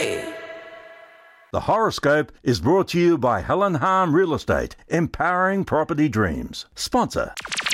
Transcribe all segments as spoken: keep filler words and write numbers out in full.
Wednesday. The horoscope is brought to you by Helen Harm Real Estate, empowering property dreams. Sponsor.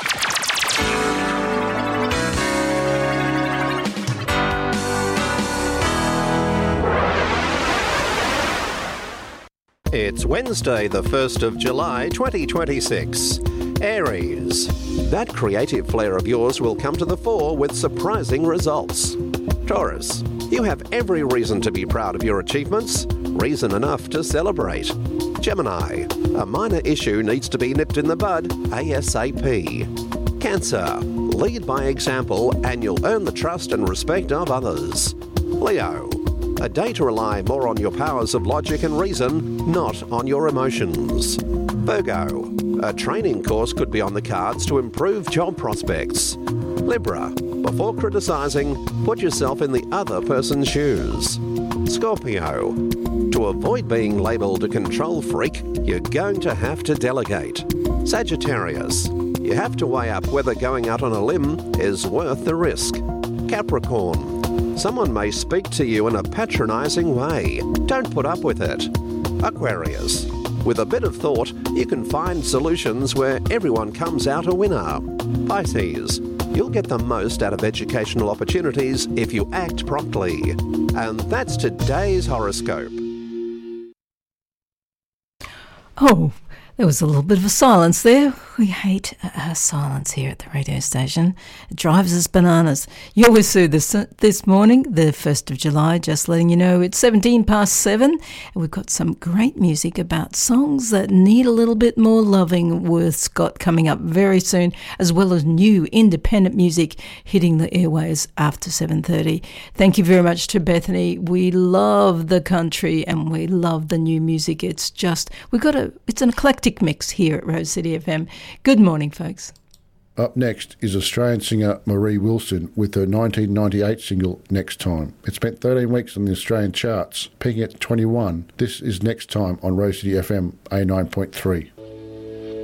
It's Wednesday, the first of July, twenty twenty-six. Aries. That creative flair of yours will come to the fore with surprising results. Taurus. You have every reason to be proud of your achievements, reason enough to celebrate. Gemini. A minor issue needs to be nipped in the bud ASAP. Cancer. Lead by example and you'll earn the trust and respect of others. Leo. A day to rely more on your powers of logic and reason, not on your emotions. Virgo. A training course could be on the cards to improve job prospects. Libra. Before criticising, put yourself in the other person's shoes. Scorpio. To avoid being labelled a control freak, you're going to have to delegate. Sagittarius. You have to weigh up whether going out on a limb is worth the risk. Capricorn. Someone may speak to you in a patronising way. Don't put up with it. Aquarius. With a bit of thought, you can find solutions where everyone comes out a winner. Pisces. You'll get the most out of educational opportunities if you act promptly. And that's today's horoscope. Oh, there was a little bit of a silence there. We hate uh, silence here at the radio station. It drives us bananas. You're with Sue this, this morning, the first of July, just letting you know it's seventeen past seven. And we've got some great music about songs that need a little bit more loving with Scott coming up very soon, as well as new independent music hitting the airwaves after seven thirty. Thank you very much to Bethany. We love the country and we love the new music. It's just, we've got a, it's an eclectic mix here at Rose City F M. Good morning, folks. Up next is Australian singer Marie Wilson with her nineteen ninety-eight single Next Time. It spent thirteen weeks on the Australian charts, peaking at twenty-one. This is Next Time on Rose City F M A nine point three.